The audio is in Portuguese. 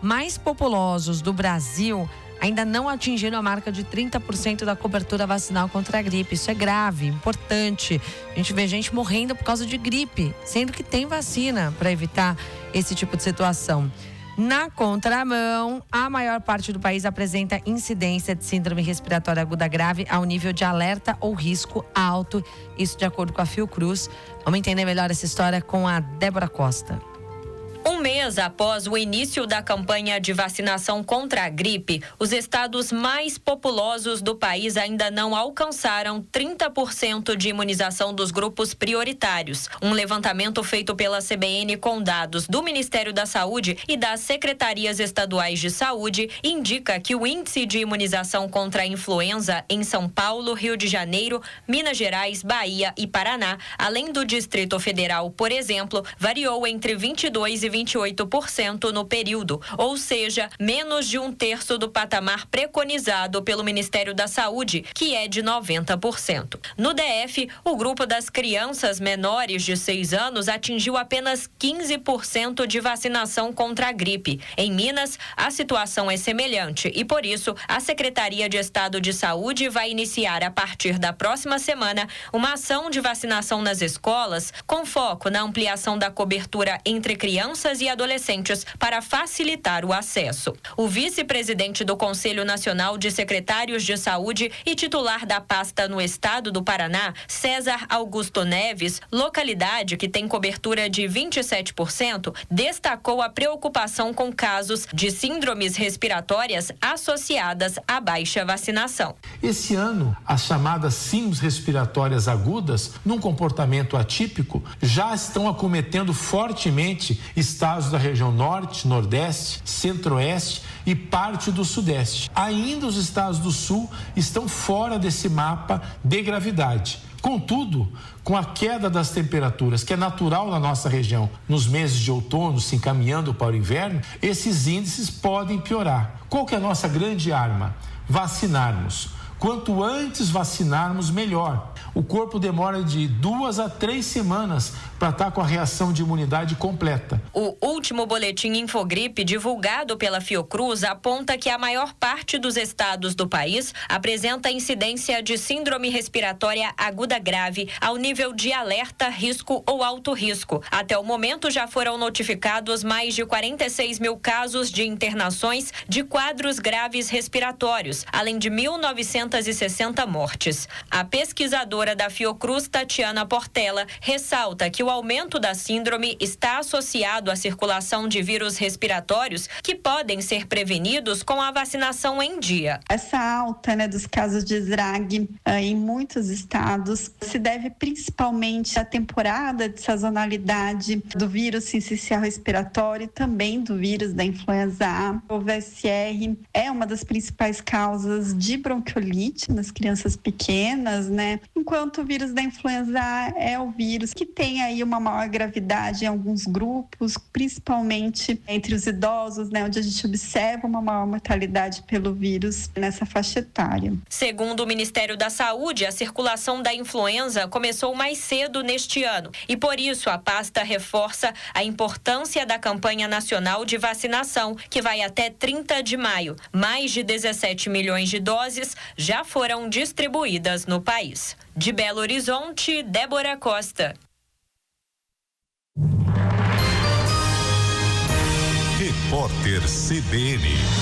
mais populosos do Brasil ainda não atingiram a marca de 30% da cobertura vacinal contra a gripe. Isso é grave, importante. A gente vê gente morrendo por causa de gripe, sendo que tem vacina para evitar esse tipo de situação. Na contramão, a maior parte do país apresenta incidência de síndrome respiratória aguda grave ao nível de alerta ou risco alto. Isso de acordo com a Fiocruz. Vamos entender melhor essa história com a Débora Costa. Um mês após o início da campanha de vacinação contra a gripe, os estados mais populosos do país ainda não alcançaram 30% de imunização dos grupos prioritários. Um levantamento feito pela CBN com dados do Ministério da Saúde e das secretarias estaduais de saúde indica que o índice de imunização contra a influenza em São Paulo, Rio de Janeiro, Minas Gerais, Bahia e Paraná, além do Distrito Federal, por exemplo, variou entre 22% e 28% no período, ou seja, menos de 1/3 do patamar preconizado pelo Ministério da Saúde, que é de 90%. No DF, o grupo das crianças menores de 6 anos atingiu apenas 15% de vacinação contra a gripe. Em Minas, a situação é semelhante e, por isso, a Secretaria de Estado de Saúde vai iniciar, a partir da próxima semana, uma ação de vacinação nas escolas com foco na ampliação da cobertura entre crianças e adolescentes para facilitar o acesso. O vice-presidente do Conselho Nacional de Secretários de Saúde e titular da pasta no estado do Paraná, César Augusto Neves, localidade que tem cobertura de 27%, destacou a preocupação com casos de síndromes respiratórias associadas à baixa vacinação. Esse ano, as chamadas síndromes respiratórias agudas, num comportamento atípico, já estão acometendo fortemente estados da região norte, nordeste, centro-oeste e parte do sudeste. Ainda os estados do sul estão fora desse mapa de gravidade. Contudo, com a queda das temperaturas, que é natural na nossa região, nos meses de outono, se encaminhando para o inverno, esses índices podem piorar. Qual que é a nossa grande arma? Vacinarmos. Quanto antes vacinarmos, melhor. O corpo demora de 2 a 3 semanas para estar com a reação de imunidade completa. O último boletim Infogripe divulgado pela Fiocruz aponta que a maior parte dos estados do país apresenta incidência de síndrome respiratória aguda grave ao nível de alerta, risco ou alto risco. Até o momento já foram notificados mais de 46 mil casos de internações de quadros graves respiratórios, além de 1.960 mortes. A pesquisadora da Fiocruz, Tatiana Portela, ressalta que o aumento da síndrome está associado à circulação de vírus respiratórios que podem ser prevenidos com a vacinação em dia. Essa alta, dos casos de SRAG em muitos estados se deve principalmente à temporada de sazonalidade do vírus sincicial respiratório e também do vírus da influenza A. O VSR é uma das principais causas de bronquiolite nas crianças pequenas, enquanto o vírus da influenza A é o vírus que tem aí uma maior gravidade em alguns grupos, principalmente entre os idosos, onde a gente observa uma maior mortalidade pelo vírus nessa faixa etária. Segundo o Ministério da Saúde, a circulação da influenza começou mais cedo neste ano e, por isso, a pasta reforça a importância da campanha nacional de vacinação, que vai até 30 de maio. Mais de 17 milhões de doses já foram distribuídas no país. De Belo Horizonte, Débora Costa. Repórter CBN.